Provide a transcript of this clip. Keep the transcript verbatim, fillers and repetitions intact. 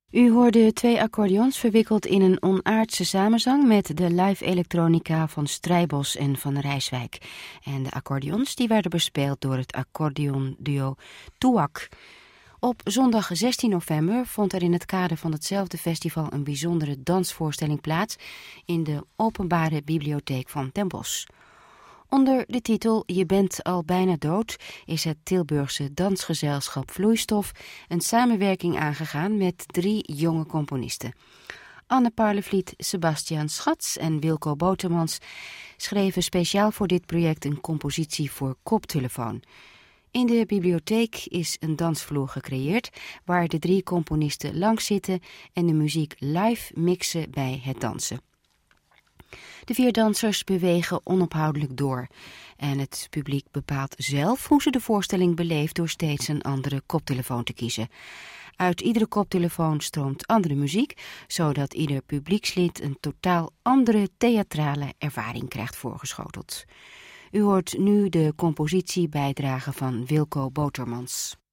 U hoorde twee accordeons verwikkeld in een onaardse samenzang met de live elektronica van Strijbos en van Rijswijk. En de accordeons die werden bespeeld door het accordeonduo Touak. Op zondag zestien november vond er in het kader van hetzelfde festival een bijzondere dansvoorstelling plaats in de Openbare Bibliotheek van Den Bosch. Onder de titel Je bent al bijna dood is het Tilburgse dansgezelschap Vloeistof een samenwerking aangegaan met drie jonge componisten. Anne Parlevliet, Sebastian Schatz en Wilco Botermans schreven speciaal voor dit project een compositie voor koptelefoon. In de bibliotheek is een dansvloer gecreëerd waar de drie componisten langs zitten en de muziek live mixen bij het dansen. De vier dansers bewegen onophoudelijk door en het publiek bepaalt zelf hoe ze de voorstelling beleeft door steeds een andere koptelefoon te kiezen. Uit iedere koptelefoon stroomt andere muziek, zodat ieder publiekslid een totaal andere theatrale ervaring krijgt voorgeschoteld. U hoort nu de compositiebijdrage van Wilco Botermans.